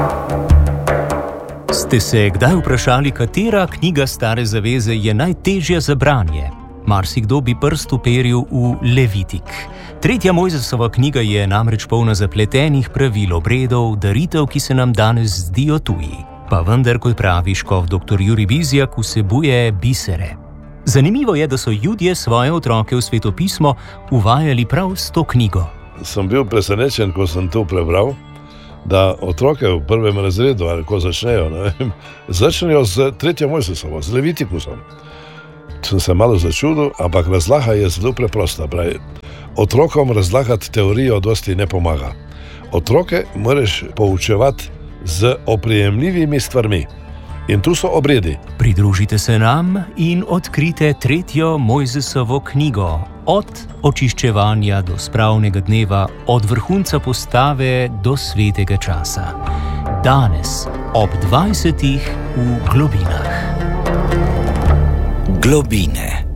Ste se kdaj vprašali, katera knjiga Stare zaveze je najtežja za branje? Marsikdo bi prst uperil v Levitik. Tretja Mojzesova knjiga je namreč polna zapletenih pravil, obredov, daritev, ki se nam danes zdijo tuji. Pa vendar, kot pravi škof dr. Jurij Bizjak, vsebuje bisere. Zanimivo je, da so Judje svoje otroke v svetopismo uvajali prav s to knjigo. Sem bil presenečen, ko sem to prebral, da otroke v prvem razredu, ali ko začnejo z tretjo Mojzesovo, z Levitikusom. Sem se malo začudil, ampak razlaga je zelo preprosta. Pravi, otrokom razlagati teorijo dosti ne pomaga. Otroke moraš poučevati z oprijemljivimi stvarmi. In tu so obredi. Pridružite se nam in odkrite tretjo Mojzesovo knjigo. Od očiščevanja do spravnega dneva, od vrhunca postave do svetega časa. Danes ob 20. v Globinah. Globine.